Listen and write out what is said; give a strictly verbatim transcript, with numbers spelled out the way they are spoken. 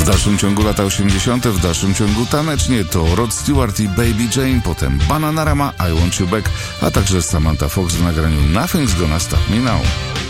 dalszym ciągu lata osiemdziesiąte, w dalszym ciągu tanecznie to Rod Stewart i Baby Jane, potem Bananarama, I Want You Back, a także Samantha Fox w nagraniu Nothing's Gonna Stop Me Now.